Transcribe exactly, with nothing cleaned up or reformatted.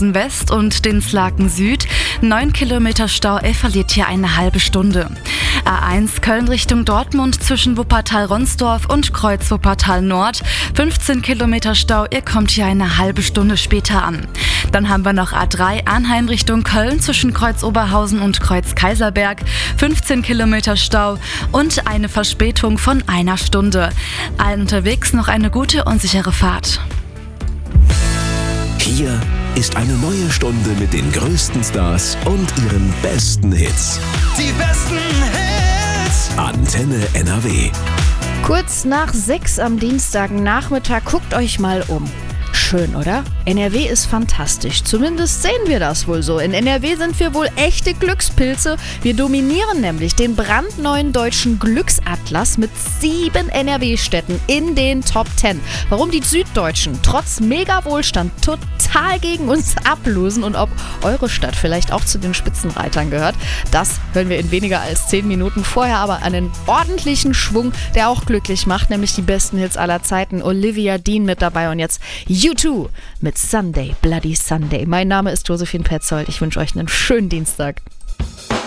Oberhausen West und Dinslaken Süd. neun Kilometer Stau, ihr verliert hier eine halbe Stunde. A eins Köln Richtung Dortmund zwischen Wuppertal-Ronsdorf und Kreuz-Wuppertal Nord. fünfzehn Kilometer Stau, ihr kommt hier eine halbe Stunde später an. Dann haben wir noch A drei Arnheim Richtung Köln zwischen Kreuz-Oberhausen und Kreuz-Kaiserberg. fünfzehn Kilometer Stau und eine Verspätung von einer Stunde. Allen unterwegs noch eine gute und sichere Fahrt. Hier ist eine neue Stunde mit den größten Stars und ihren besten Hits. Die besten Hits. Antenne N R W. Kurz nach sechs am Dienstagnachmittag, guckt euch mal um. Schön, oder? N R W ist fantastisch. Zumindest sehen wir das wohl so. In N R W sind wir wohl echte Glückspilze. Wir dominieren nämlich den brandneuen deutschen Glücksatlas mit sieben N R W-Städten in den Top zehn. Warum die Süddeutschen trotz Mega-Wohlstand total gegen uns ablosen und ob eure Stadt vielleicht auch zu den Spitzenreitern gehört, das hören wir in weniger als zehn Minuten. Vorher aber einen ordentlichen Schwung, der auch glücklich macht, nämlich die besten Hits aller Zeiten. Olivia Dean mit dabei und jetzt U zwei mit Sunday, Bloody Sunday. Mein Name ist Josephine Petzold. Ich wünsche euch einen schönen Dienstag.